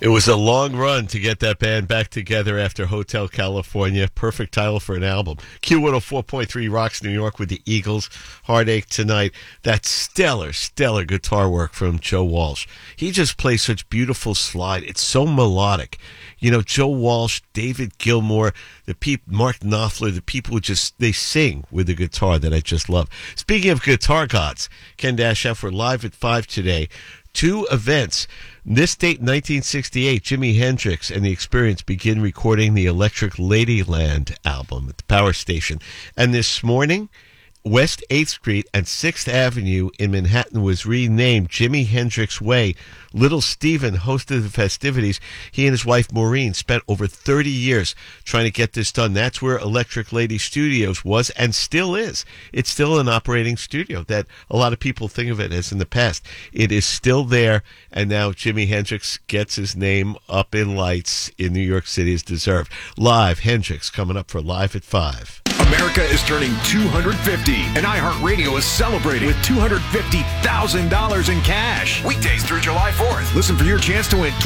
It was a long run to get that band back together after Hotel California. Perfect title for an album. Q104.3 rocks New York with the Eagles. Heartache Tonight. That stellar guitar work from Joe Walsh. He just plays such beautiful slide. It's so melodic. You know, Joe Walsh, David Gilmour, Mark Knopfler, the people who they sing with the guitar that I just love. Speaking of guitar gods, Ken Dashoff, we're live at 5 today. 2 events. This date, 1968, Jimi Hendrix and The Experience begin recording the Electric Ladyland album at the Power Station. And this morning, West 8th Street and 6th Avenue in Manhattan was renamed Jimi Hendrix Way. Little Steven hosted the festivities. He and his wife Maureen spent over 30 years trying to get this done. That's where Electric Lady Studios was and still is. It's still an operating studio that a lot of people think of it as in the past. It is still there, and now Jimi Hendrix gets his name up in lights in New York City as deserved. Live, Hendrix coming up for Live at 5. America is turning 250, and iHeartRadio is celebrating with $250,000 in cash. Weekdays through July 4th. Listen for your chance to win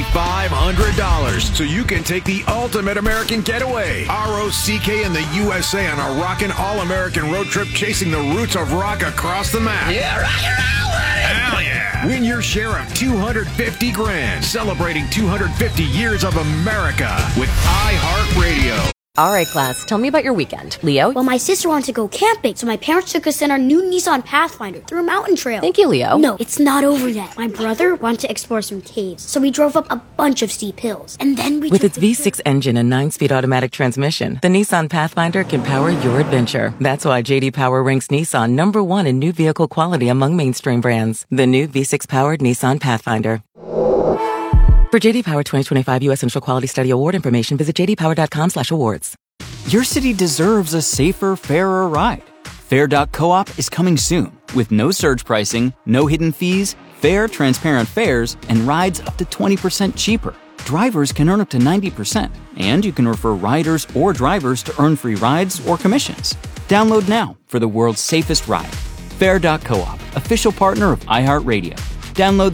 $2,500 so you can take the ultimate American getaway. ROCK in the USA on a rockin' all-American road trip chasing the roots of rock across the map. Yeah, rock and roll, buddy! Hell yeah! Win your share of $250,000. Celebrating 250 years of America with iHeartRadio. All right, class, tell me about your weekend. Leo? Well, my sister wanted to go camping, so my parents took us in our new Nissan Pathfinder through a mountain trail. Thank you, Leo. No, it's not over yet. My brother wanted to explore some caves, so we drove up a bunch of steep hills. And then With its V6 engine and 9-speed automatic transmission, the Nissan Pathfinder can power your adventure. That's why J.D. Power ranks Nissan number 1 in new vehicle quality among mainstream brands. The new V6-powered Nissan Pathfinder. For J.D. Power 2025 U.S. Central Quality Study Award information, visit jdpower.com/awards. Your city deserves a safer, fairer ride. Fair.coop is coming soon with no surge pricing, no hidden fees, fair, transparent fares, and rides up to 20% cheaper. Drivers can earn up to 90%, and you can refer riders or drivers to earn free rides or commissions. Download now for the world's safest ride. Fair.coop, official partner of iHeartRadio. Download